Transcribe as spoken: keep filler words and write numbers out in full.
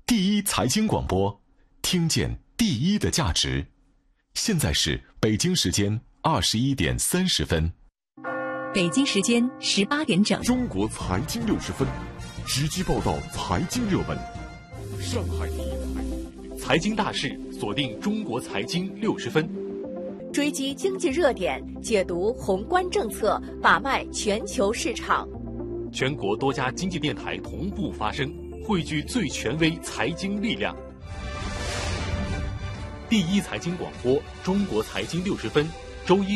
第一财经广播，听见第一的价值。现在是北京时间二十一点三十分， 北京时间十八点整。 中国财经六十分，直击报道财经热门。上海第一财经大事，锁定中国财经六十分， 追击经济热点，解读宏观政策，把脉全球市场。 全国多家经济电台同步发声，汇聚最权威财经力量。第一财经广播，中国财经六十分，周一